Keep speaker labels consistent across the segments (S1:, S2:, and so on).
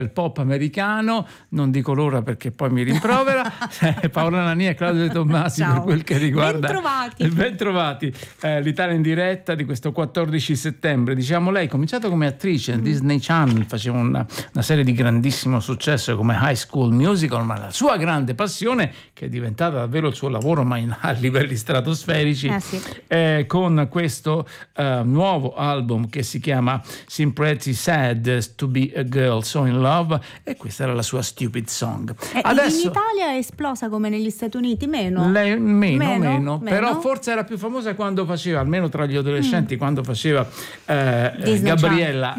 S1: il pop americano, non dico l'ora perché poi mi rimprovera. Paola Nania e Claudio De Tommasi.
S2: Ciao.
S1: Per quel che riguarda
S2: Bentrovati.
S1: Bentrovati. L'Italia in diretta di questo 14 settembre. Diciamo, lei ha cominciato come attrice, Disney Channel faceva una serie di grandissimo successo come High School Musical, ma la sua grande passione, che è diventata davvero il suo lavoro ma a livelli stratosferici, con questo nuovo album che si chiama Seem Pretty Sad to Be a Girl So in Love, e questa era la sua Stupid Song.
S2: Adesso in Italia è esplosa come negli Stati Uniti? Meno,
S1: però forse era più famosa quando faceva, almeno tra gli adolescenti, quando faceva Gabriella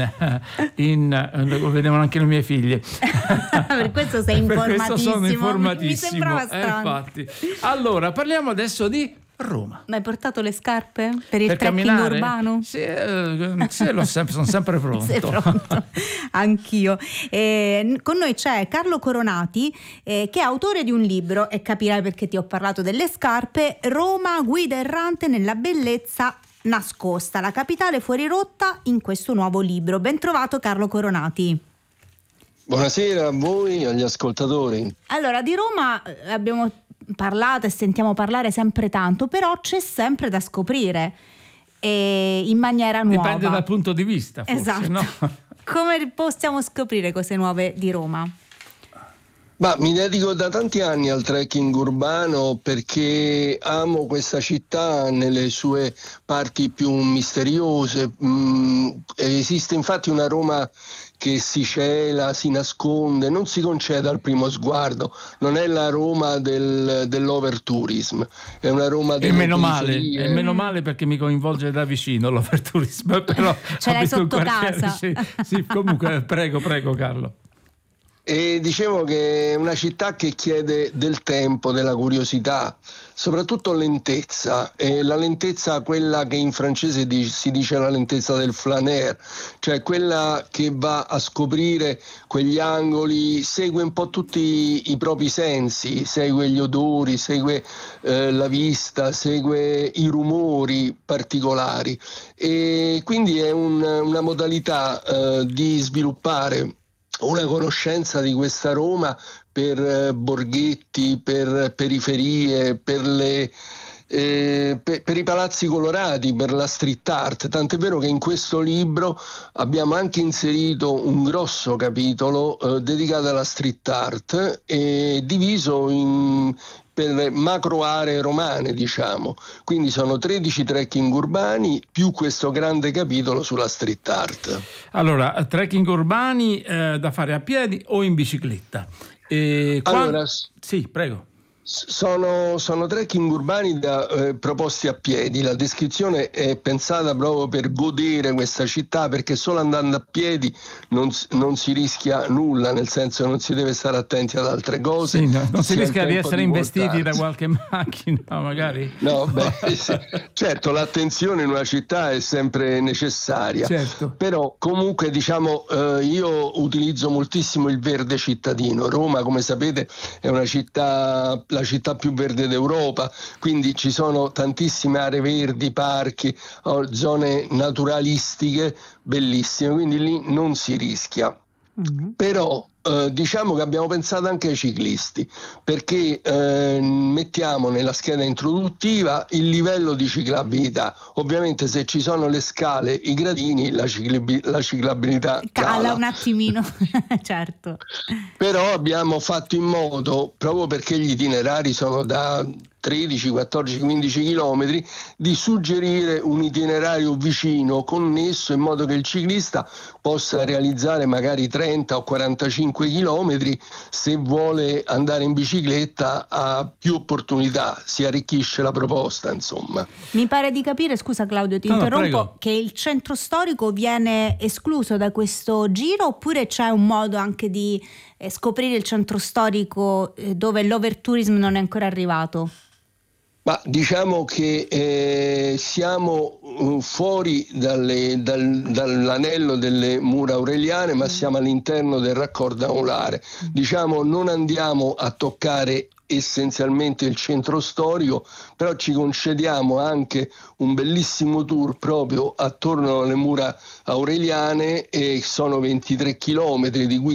S1: lo vedevano anche le mie figlie.
S2: Per questo sei informatissimo.
S1: Per questo sono informatissimo.
S2: Mi sembrava strano.
S1: Infatti. Allora, parliamo adesso di Roma.
S2: Ma hai portato le scarpe per il trekking
S1: camminare?
S2: Urbano?
S1: Sì, sono sempre pronto.
S2: Sei pronto? Anch'io. Con noi c'è Carlo Coronati, che è autore di un libro, e capirai perché ti ho parlato delle scarpe: Roma, guida errante nella bellezza nascosta, la capitale fuori rotta, in questo nuovo libro. Ben trovato Carlo Coronati.
S3: Buonasera a voi e agli ascoltatori.
S2: Allora, di Roma abbiamo parlato e sentiamo parlare sempre tanto, però c'è sempre da scoprire, e in maniera nuova.
S1: Dipende dal punto di vista, forse,
S2: esatto.
S1: No?
S2: Come possiamo scoprire cose nuove di Roma?
S3: Ma mi dedico da tanti anni al trekking urbano perché amo questa città nelle sue parti più misteriose. Esiste infatti una Roma che si cela, si nasconde, non si concede al primo sguardo. Non è la Roma dell'overtourism, è una Roma delle periferie.
S1: E meno male perché mi coinvolge da vicino l'overtourism, però
S2: ce l'hai sotto casa.
S1: Sì, comunque prego Carlo.
S3: E dicevo che è una città che chiede del tempo, della curiosità, soprattutto lentezza, e la lentezza, quella che in francese si dice la lentezza del flâneur, cioè quella che va a scoprire quegli angoli, segue un po' tutti i propri sensi, segue gli odori, segue la vista, segue i rumori particolari, e quindi è una modalità di sviluppare una conoscenza di questa Roma per borghetti, per periferie, per i palazzi colorati, per la street art. Tant'è vero che in questo libro abbiamo anche inserito un grosso capitolo dedicato alla street art, e diviso per macro aree romane, diciamo. Quindi sono 13 trekking urbani più questo grande capitolo sulla street art.
S1: Allora, trekking urbani da fare a piedi o in bicicletta? Sì, prego.
S3: Sono trekking urbani proposti a piedi. La descrizione è pensata proprio per godere questa città, perché solo andando a piedi non si rischia nulla, nel senso che non si deve stare attenti ad altre cose.
S1: Sì, non si rischia di essere investiti da qualche macchina, magari?
S3: No, sì. Certo, l'attenzione in una città è sempre necessaria.
S1: Certo.
S3: Però comunque io utilizzo moltissimo il verde cittadino. Roma, come sapete, è una città, la città più verde d'Europa, quindi ci sono tantissime aree verdi, parchi, zone naturalistiche bellissime, quindi lì non si rischia. Però diciamo che abbiamo pensato anche ai ciclisti, perché mettiamo nella scheda introduttiva il livello di ciclabilità. Ovviamente se ci sono le scale, i gradini, la ciclabilità cala
S2: un attimino. Certo.
S3: Però abbiamo fatto in modo, proprio perché gli itinerari sono da 13, 14, 15 chilometri, di suggerire un itinerario vicino, connesso, in modo che il ciclista possa realizzare magari 30 o 45 chilometri. Se vuole andare in bicicletta ha più opportunità, si arricchisce la proposta, insomma.
S2: Mi pare di capire, scusa Claudio, ti interrompo, che il centro storico viene escluso da questo giro, oppure c'è un modo anche di scoprire il centro storico dove l'overtourism non è ancora arrivato?
S3: Ma diciamo che siamo fuori dall'anello delle mura aureliane, ma siamo all'interno del raccordo anulare. Diciamo, non andiamo a toccare essenzialmente il centro storico, però ci concediamo anche un bellissimo tour proprio attorno alle mura aureliane, e sono 23 chilometri, di cui